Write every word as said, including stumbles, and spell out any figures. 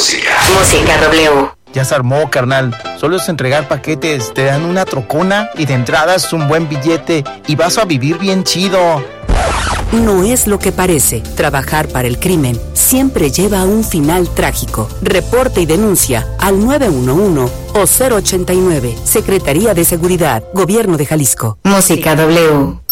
música. Música W. Ya se armó, carnal. Solo es entregar paquetes, te dan una trocona y de entrada es un buen billete y vas a vivir bien chido. No es lo que parece. Trabajar para el crimen siempre lleva a un final trágico. Reporte y denuncia al nueve uno uno o cero ochenta y nueve. Secretaría de Seguridad, Gobierno de Jalisco. Música W.